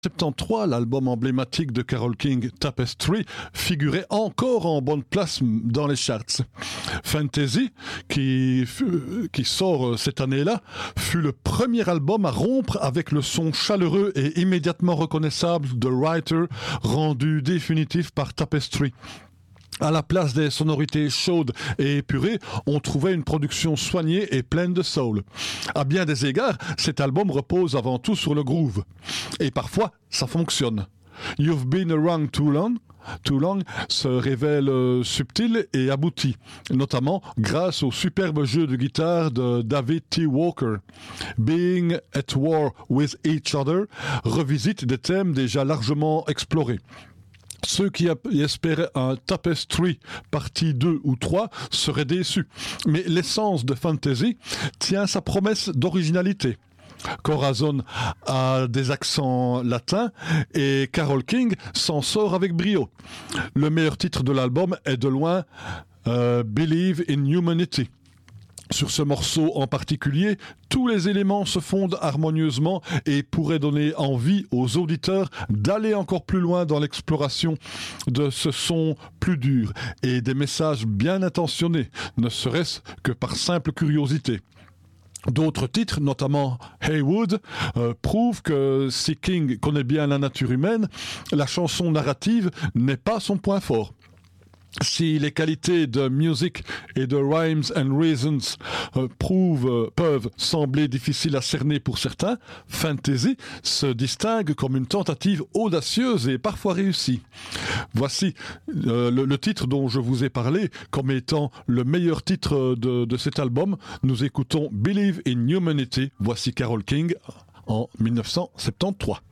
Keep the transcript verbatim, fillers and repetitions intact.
soixante-treize, l'album emblématique de Carole King, Tapestry, figurait encore en bonne place dans les charts. Fantasy, qui, fut, qui sort cette année-là, fut le premier album à rompre avec le son chaleureux et immédiatement reconnaissable de Writer, rendu définitif par Tapestry. À la place des sonorités chaudes et épurées, on trouvait une production soignée et pleine de soul. À bien des égards, cet album repose avant tout sur le groove. Et parfois, ça fonctionne. You've Been Around Too Long, Too Long se révèle euh, subtil et abouti, notamment grâce au superbe jeu de guitare de David T. Walker. Being at War with Each Other revisite des thèmes déjà largement explorés. Ceux qui espéraient un Tapestry partie deux ou trois seraient déçus. Mais l'essence de Fantasy tient sa promesse d'originalité. Corazon a des accents latins et Carole King s'en sort avec brio. Le meilleur titre de l'album est de loin euh, Believe in Humanity. Sur ce morceau en particulier, tous les éléments se fondent harmonieusement et pourraient donner envie aux auditeurs d'aller encore plus loin dans l'exploration de ce son plus dur et des messages bien intentionnés, ne serait-ce que par simple curiosité. D'autres titres, notamment Haywood, euh, prouvent que si King connaît bien la nature humaine, la chanson narrative n'est pas son point fort. Si les qualités de Music et de Rhymes and Reasons euh, prouvent, euh, peuvent sembler difficiles à cerner pour certains, Fantasy se distingue comme une tentative audacieuse et parfois réussie. Voici euh, le, le titre dont je vous ai parlé comme étant le meilleur titre de, de cet album. Nous écoutons Believe in Humanity. Voici Carole King en dix-neuf cent soixante-treize.